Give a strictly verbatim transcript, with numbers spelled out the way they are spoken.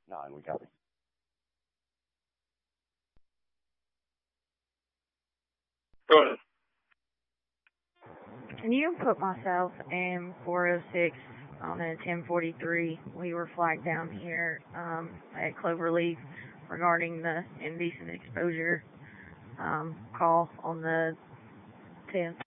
Nine, we copy. Go ahead. Can you put myself in four oh six on a ten forty-three? We were flagged down here um, at Cloverleaf regarding the indecent exposure um, call on the tenth.